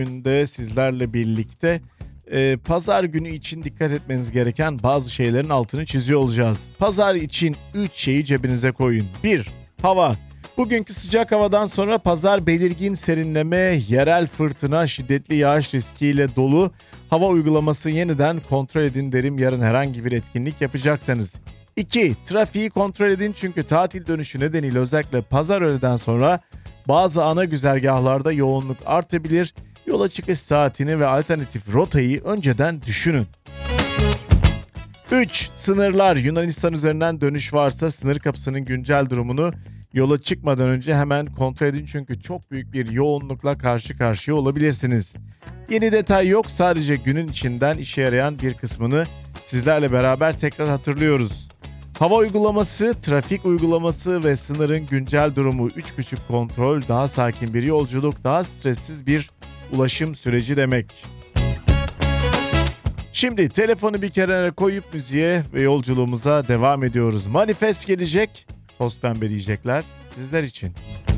Günde sizlerle birlikte pazar günü için dikkat etmeniz gereken bazı şeylerin altını çiziyor olacağız. Pazar için 3 şeyi cebinize koyun. 1. Hava. Bugünkü sıcak havadan sonra pazar belirgin serinleme, yerel fırtına, şiddetli yağış riskiyle dolu. Hava uygulaması yeniden kontrol edin derim yarın herhangi bir etkinlik yapacaksanız. 2. Trafiği kontrol edin çünkü tatil dönüşü nedeniyle özellikle pazar öğleden sonra bazı ana güzergahlarda yoğunluk artabilir. Yola çıkış saatini ve alternatif rotayı önceden düşünün. 3. Sınırlar. Yunanistan üzerinden dönüş varsa sınır kapısının güncel durumunu yola çıkmadan önce hemen kontrol edin çünkü çok büyük bir yoğunlukla karşı karşıya olabilirsiniz. Yeni detay yok, sadece günün içinden işe yarayan bir kısmını sizlerle beraber tekrar hatırlıyoruz. Hava uygulaması, trafik uygulaması ve sınırın güncel durumu, 3 küçük kontrol, daha sakin bir yolculuk, daha stressiz bir ulaşım süreci demek. Şimdi telefonu bir kenara koyup müziğe ve yolculuğumuza devam ediyoruz. Manifest gelecek, toz pembe diyecekler sizler için.